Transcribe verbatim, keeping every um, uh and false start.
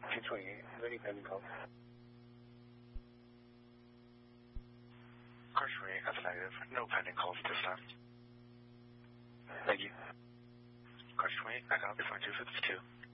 Pin twenty-eight, ready pending call. Car twenty-eight, that's negative. No pending calls at this time. Thank you. Car twenty-eight, I copy, flight two fifty-two.